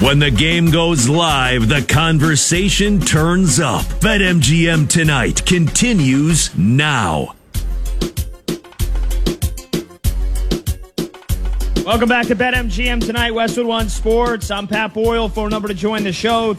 When the game goes live, the conversation turns up. BetMGM Tonight continues now. Welcome back to BetMGM Tonight, Westwood One Sports. I'm Pat Boyle. Phone number to join the show,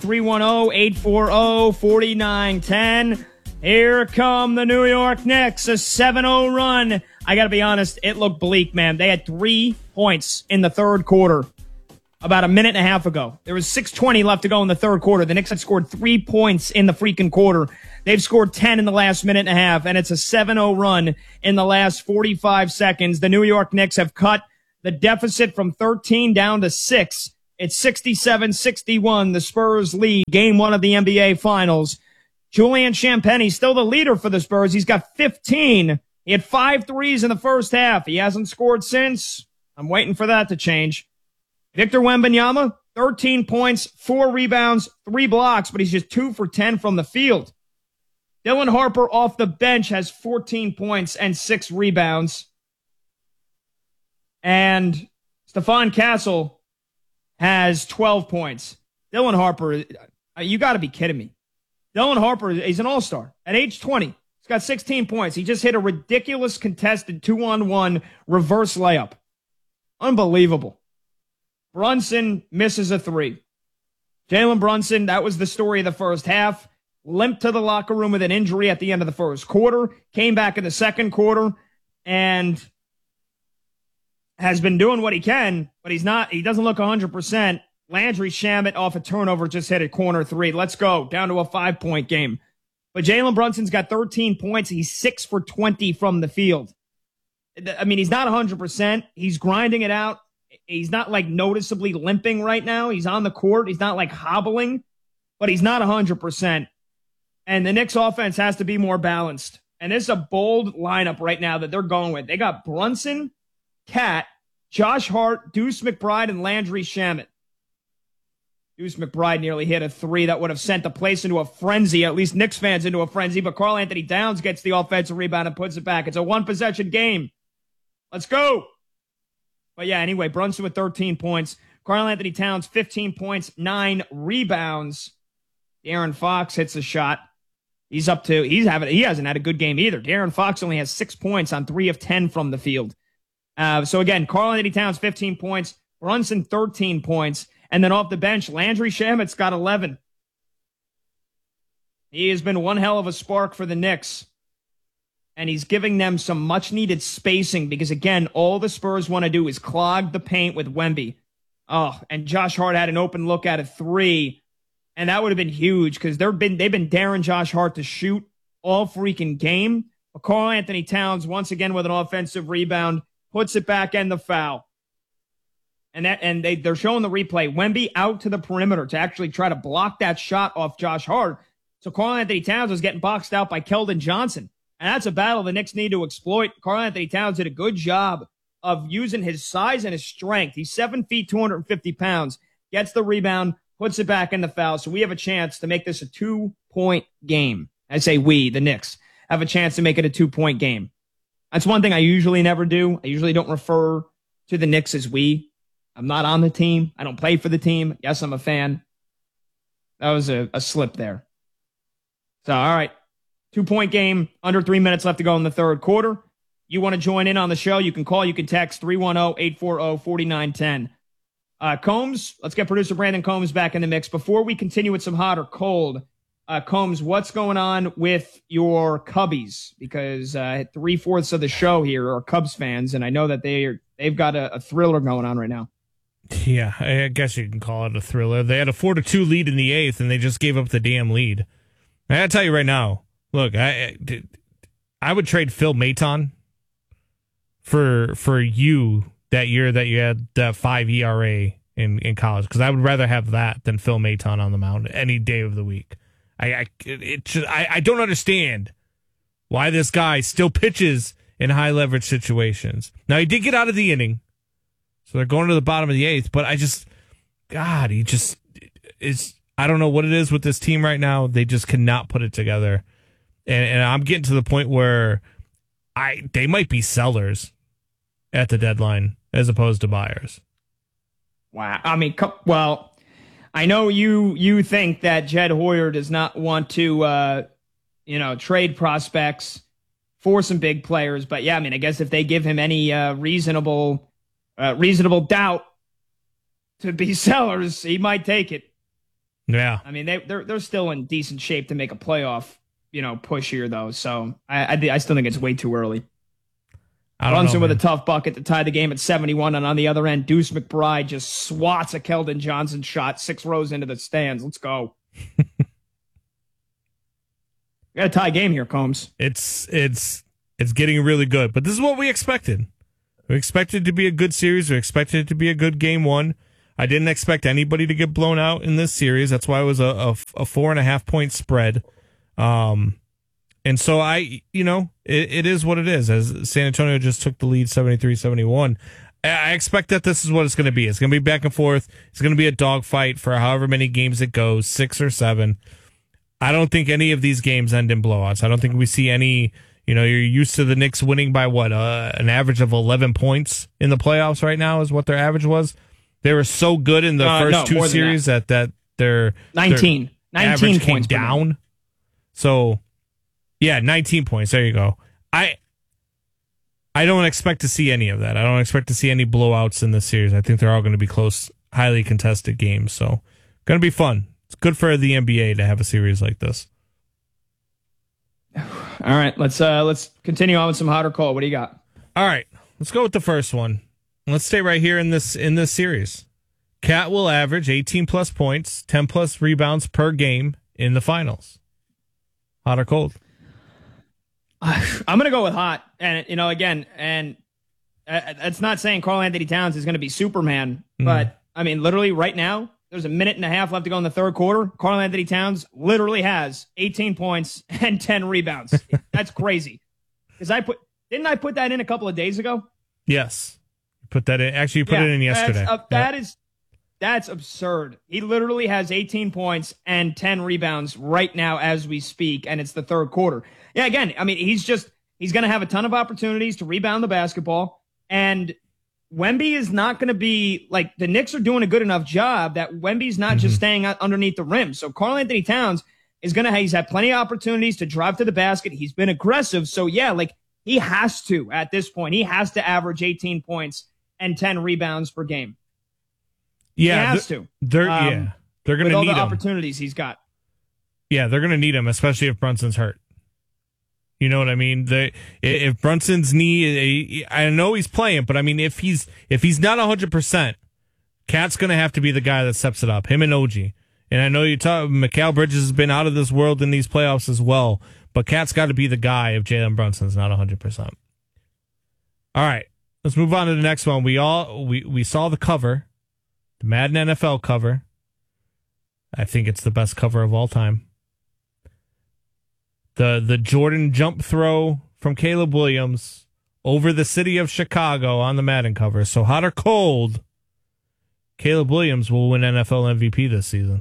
310-840-4910. Here come the New York Knicks, a 7-0 run. I got to be honest, it looked bleak, man. They had 3 points in the third quarter about a minute and a half ago. There was 6:20 left to go in the third quarter. The Knicks had scored 3 points in the freaking quarter. They've scored 10 in the last minute and a half, and it's a 7-0 run in the last 45 seconds. The New York Knicks have cut the deficit from 13 down to 6. It's 67-61. The Spurs lead game 1 of the NBA Finals. Julian Champagnie still the leader for the Spurs. He's got 15. He had 5 threes in the first half. He hasn't scored since. I'm waiting for that to change. Victor Wembanyama, 13 points, 4 rebounds, 3 blocks, but he's just 2 for 10 from the field. Dylan Harper off the bench has 14 points and 6 rebounds. And Stephon Castle has 12 points. Dylan Harper, you got to be kidding me. Dylan Harper, he's an all-star. At age 20, he's got 16 points. He just hit a ridiculous contested 2-on-1 reverse layup. Unbelievable. Brunson misses a 3. Jalen Brunson, that was the story of the first half. Limped to the locker room with an injury at the end of the first quarter. Came back in the second quarter and has been doing what he can, but he doesn't look 100%. Landry Shamet off a turnover just hit a corner 3. Let's go. Down to a 5-point game. But Jalen Brunson's got 13 points. He's 6 for 20 from the field. I mean, he's not 100%. He's grinding it out. He's not like noticeably limping right now. He's on the court. He's not like hobbling, but he's not 100%. And the Knicks offense has to be more balanced. And this is a bold lineup right now that they're going with. They got Brunson, Cat, Josh Hart, Deuce McBride, and Landry Shamet. Deuce McBride nearly hit a 3 that would have sent the place into a frenzy, at least Knicks fans into a frenzy, but Karl Anthony Towns gets the offensive rebound and puts it back. It's a 1-possession game. Let's go. But yeah, anyway, Brunson with 13 points. Karl Anthony Towns, 15 points, 9 rebounds. De'Aaron Fox hits a shot. He hasn't had a good game either. De'Aaron Fox only has 6 points on 3 of 10 from the field. So again, Karl Anthony Towns, 15 points. Brunson, 13 points. And then off the bench, Landry Shamet's got 11. He has been one hell of a spark for the Knicks. And he's giving them some much-needed spacing because, again, all the Spurs want to do is clog the paint with Wemby. Oh, and Josh Hart had an open look at a 3, and that would have been huge because they've been daring Josh Hart to shoot all freaking game. But Karl Anthony Towns, once again with an offensive rebound, puts it back and the foul. And they're showing the replay. Wemby out to the perimeter to actually try to block that shot off Josh Hart. So Karl Anthony Towns was getting boxed out by Keldon Johnson. And that's a battle the Knicks need to exploit. Karl Anthony Towns did a good job of using his size and his strength. He's 7 feet, 250 pounds, gets the rebound, puts it back in the foul. So we have a chance to make this a 2-point game. I say we, the Knicks, have a chance to make it a 2-point game. That's one thing I usually never do. I usually don't refer to the Knicks as we. I'm not on the team. I don't play for the team. Yes, I'm a fan. That was a slip there. So, all right. 2-point game, under 3 minutes left to go in the third quarter. You want to join in on the show, you can call, you can text 310-840-4910. Combs, let's get producer Brandon Combs back in the mix. Before we continue with some hot or cold, Combs, what's going on with your Cubbies? Because 3/4 of the show here are Cubs fans, and I know that they've got a thriller going on right now. Yeah, I guess you can call it a thriller. They had a 4-2 lead in the 8th, and they just gave up the damn lead. I gotta tell you right now, look, I would trade Phil Maton for you that year that you had that 5 ERA in college, because I would rather have that than Phil Maton on the mound any day of the week. I don't understand why this guy still pitches in high leverage situations. Now, he did get out of the inning, so they're going to the bottom of the 8th, but he just is. I don't know what it is with this team right now. They just cannot put it together. And I'm getting to the point where they might be sellers at the deadline as opposed to buyers. Wow. I mean, well, I know you think that Jed Hoyer does not want to, trade prospects for some big players. But yeah, I mean, I guess if they give him any reasonable doubt to be sellers, he might take it. Yeah. I mean, they're still in decent shape to make a playoff, push here though. So I still think it's way too early. Brunson with a tough bucket to tie the game at 71, and on the other end, Deuce McBride just swats a Keldon Johnson shot 6 rows into the stands. Let's go. We got a tie game here, Combs. It's getting really good, but this is what we expected. We expected it to be a good series. We expected it to be a good game one. I didn't expect anybody to get blown out in this series. That's why it was a 4.5 point spread. And so it is what it is. As San Antonio just took the lead 73-71. I expect that this is what it's going to be. It's going to be back and forth. It's going to be a dogfight for however many games it goes, 6 or 7. I don't think any of these games end in blowouts. I don't think we see any, you're used to the Knicks winning by an average of 11 points in the playoffs right now is what their average was. They were so good in the first two series that their 19 average came points down. So, yeah, 19 points. There you go. I don't expect to see any of that. I don't expect to see any blowouts in this series. I think they're all going to be close, highly contested games. So, going to be fun. It's good for the NBA to have a series like this. All right, let's continue on with some hot or cold. What do you got? All right, let's go with the first one. Let's stay right here in this series. Cat will average 18 plus points, 10 plus rebounds per game in the finals. Hot or cold? I'm going to go with hot. And, it's not saying Karl-Anthony Towns is going to be Superman, but, I mean, literally right now, there's a minute and a half left to go in the third quarter. Karl-Anthony Towns literally has 18 points and 10 rebounds. That's crazy. Because didn't I put that in a couple of days ago? Yes. Put that in. Actually, you put it in yesterday. That's absurd. He literally has 18 points and 10 rebounds right now as we speak, and it's the third quarter. Yeah, again, I mean, he's going to have a ton of opportunities to rebound the basketball, and Wemby is not going to be, like, the Knicks are doing a good enough job that Wemby's not just staying underneath the rim. So Karl-Anthony Towns he's had plenty of opportunities to drive to the basket. He's been aggressive. So, yeah, like, he has to, at this point, he has to average 18 points and 10 rebounds per game. Yeah, he has to. They're going to need all the him. opportunities he's got. Yeah, they're going to need him, especially if Brunson's hurt. You know what I mean? If Brunson's knee, I know he's playing, but I mean, if he's not 100%, Cat's going to have to be the guy that steps it up. Him and OG. And I know Mikal Bridges has been out of this world in these playoffs as well, but Cat's got to be the guy if Jalen Brunson's not 100%. All right, let's move on to the next one. We saw the cover, the Madden NFL cover. I think it's the best cover of all time. The Jordan jump throw from Caleb Williams over the city of Chicago on the Madden cover. So hot or cold, Caleb Williams will win NFL MVP this season.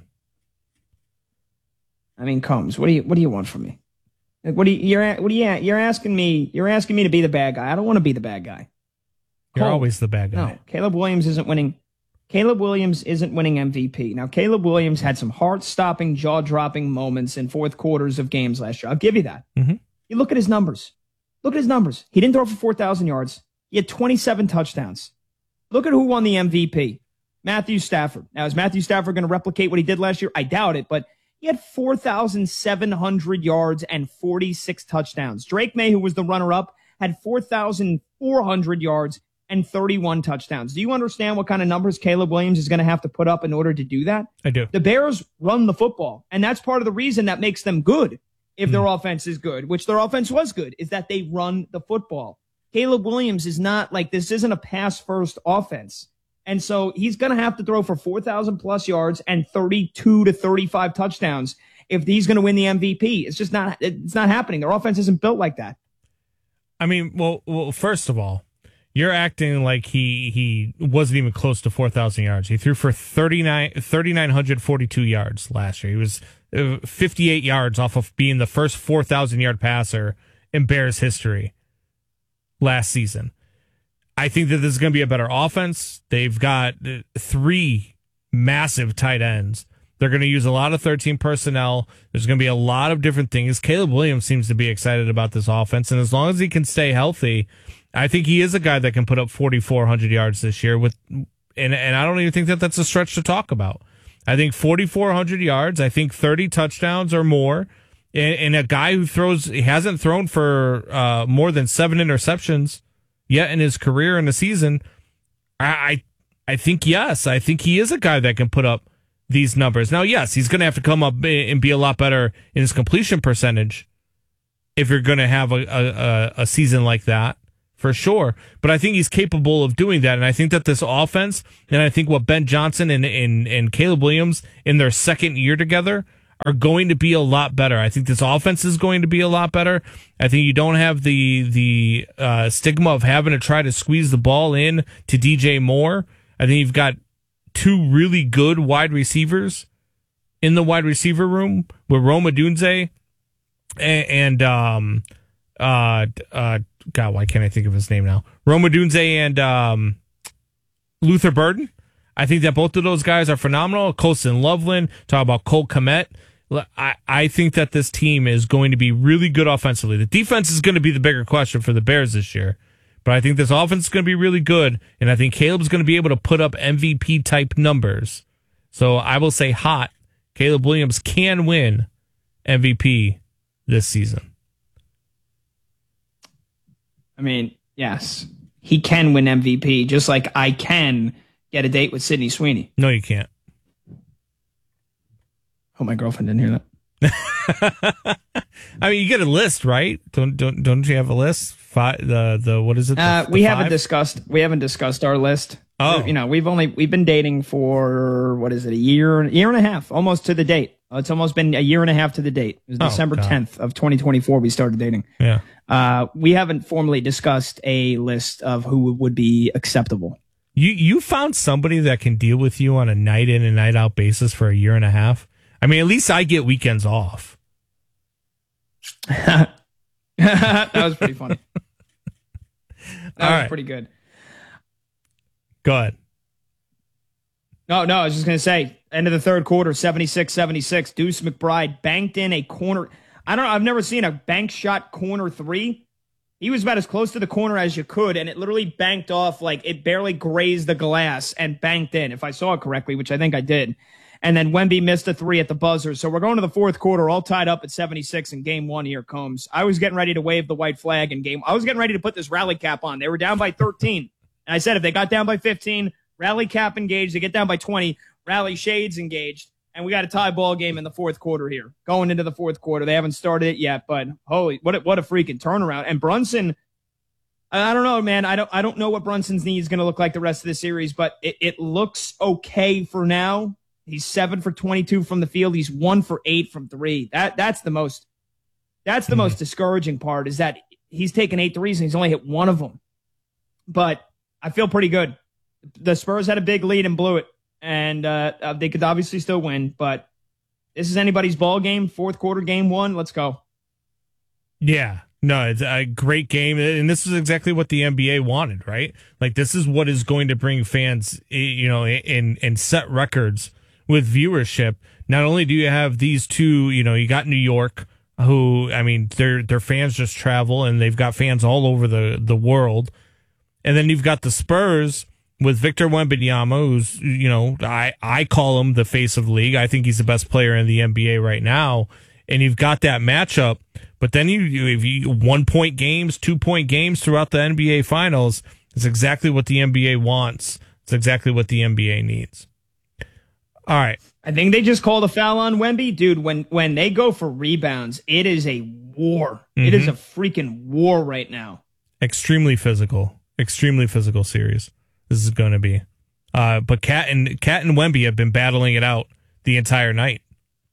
I mean, Combs, what do you want from me? You're asking me to be the bad guy. I don't want to be the bad guy. You're always the bad guy. No, Caleb Williams isn't winning MVP. Now, Caleb Williams had some heart-stopping, jaw-dropping moments in fourth quarters of games last year. I'll give you that. Mm-hmm. You look at his numbers. He didn't throw for 4,000 yards. He had 27 touchdowns. Look at who won the MVP. Matthew Stafford. Now, is Matthew Stafford going to replicate what he did last year? I doubt it, but he had 4,700 yards and 46 touchdowns. Drake May, who was the runner-up, had 4,400 yards and 31 touchdowns. Do you understand what kind of numbers Caleb Williams is going to have to put up in order to do that? I do. The Bears run the football, and that's part of the reason that makes them good if their offense is good, which their offense was good, is that they run the football. Caleb Williams is not like, this isn't a pass-first offense. And so he's going to have to throw for 4,000 plus yards and 32 to 35 touchdowns if he's going to win the MVP. It's not happening. Their offense isn't built like that. I mean, well, first of all, you're acting like he wasn't even close to 4,000 yards. He threw for 3,942 yards last year. He was 58 yards off of being the first 4,000-yard passer in Bears history last season. I think that this is going to be a better offense. They've got 3 massive tight ends They're going to use a lot of 13 personnel. There's going to be a lot of different things. Caleb Williams seems to be excited about this offense, and as long as he can stay healthy, I think he is a guy that can put up 4,400 yards this year. And I don't even think that that's a stretch to talk about. I think 4,400 yards. I think 30 touchdowns or more. And a guy who hasn't thrown for more than 7 interceptions yet in his career in the season. I think yes. I think he is a guy that can put up these numbers. Now, yes, he's going to have to come up and be a lot better in his completion percentage if you're going to have a season like that, for sure. But I think he's capable of doing that. And I think that this offense, and I think what Ben Johnson and Caleb Williams in their second year together are going to be a lot better. I think this offense is going to be a lot better. I think you don't have the stigma of having to try to squeeze the ball in to DJ Moore. I think you've got 2 really good wide receivers in the wide receiver room with Rome Odunze and God, why can't I think of his name now? Rome Odunze and Luther Burden. I think that both of those guys are phenomenal. Colston Loveland, talk about Cole Kmet. I think that this team is going to be really good offensively. The defense is going to be the bigger question for the Bears this year. But I think this offense is going to be really good, and I think Caleb's going to be able to put up MVP-type numbers. So I will say hot, Caleb Williams can win MVP this season. I mean, yes, he can win MVP, just like I can get a date with Sydney Sweeney. No, you can't. Oh, my girlfriend didn't hear that. I mean, you get a list, right? Don't you have a list? What is it? We haven't discussed our list. Oh, we've been dating for what is it? A year and a half, almost to the date. It's almost been a year and a half to the date. It was December 10th of 2024. We started dating. Yeah. We haven't formally discussed a list of who would be acceptable. You found somebody that can deal with you on a night in and night out basis for a year and a half. I mean, at least I get weekends off. That was pretty funny. That was pretty good. Go ahead. No, I was just going to say, end of the third quarter, 76-76. Deuce McBride banked in a corner. I've never seen a bank shot corner 3. He was about as close to the corner as you could, and it literally banked off, like it barely grazed the glass and banked in, if I saw it correctly, which I think I did. And then Wemby missed a 3 at the buzzer. So we're going to the fourth quarter, all tied up at 76 in game 1 here, Combs. I was getting ready to wave the white flag in game. I was getting ready to put this rally cap on. They were down by 13. And I said if they got down by 15, rally cap engaged. They get down by 20, rally shades engaged. And we got a tie ball game in the fourth quarter here. Going into the fourth quarter. They haven't started it yet, but holy, what a freaking turnaround. And Brunson, I don't know, man. I don't know what Brunson's knee is going to look like the rest of the series, but it looks okay for now. He's 7 for 22 from the field. He's 1 for 8 from 3. That's the most discouraging part, is that he's taken 8 threes and he's only hit 1 of them. But I feel pretty good. The Spurs had a big lead and blew it, and they could obviously still win. But this is anybody's ball game. Fourth quarter, game 1. Let's go. Yeah. No, it's a great game, and this is exactly what the NBA wanted, right? Like, this is what is going to bring fans, and set records with viewership. Not only do you have these two, you got New York, who, I mean, their fans just travel, and they've got fans all over the world. And then you've got the Spurs with Victor Wembanyama, who's, I call him the face of the league. I think he's the best player in the NBA right now. And you've got that matchup. But then if you 1-point games, 2-point games throughout the NBA Finals, it's exactly what the NBA wants. It's exactly what the NBA needs. All right. I think they just called a foul on Wemby. Dude, when they go for rebounds, it is a war. Mm-hmm. It is a freaking war right now. Extremely physical series this is going to be. But Cat and Wemby have been battling it out the entire night.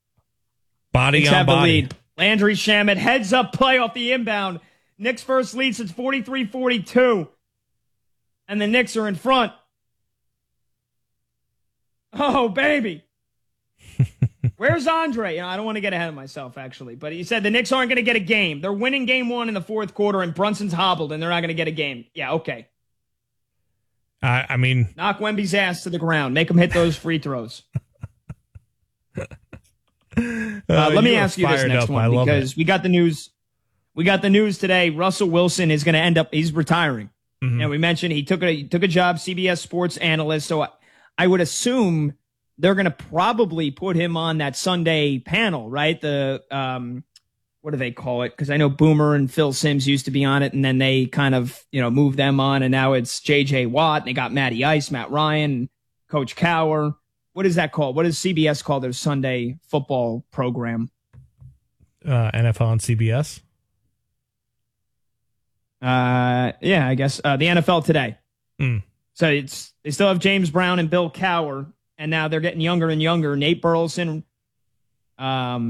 Body on body. Lead. Landry Shamet, heads up play off the inbound. Knicks first lead since 43-42. And the Knicks are in front. Oh, baby. Where's Andre? I don't want to get ahead of myself, actually. But he said the Knicks aren't going to get a game. They're winning game 1 in the fourth quarter, and Brunson's hobbled, and they're not going to get a game. Yeah, okay. I mean... knock Wemby's ass to the ground. Make him hit those free throws. Let me ask you this next one, because we got the news. We got the news today. Russell Wilson is going to end up. He's retiring. Mm-hmm. And we mentioned he took a job, CBS Sports analyst. So I would assume they're going to probably put him on that Sunday panel, right? The what do they call it? Because I know Boomer and Phil Simms used to be on it, and then they kind of moved them on, and now it's J.J. Watt. And they got Matty Ice, Matt Ryan, Coach Cowher. What is that called? What does CBS call their Sunday football program? NFL on CBS. Yeah, I guess the NFL Today. So they still have James Brown and Bill Cowher, and now they're getting younger and younger. Nate Burleson,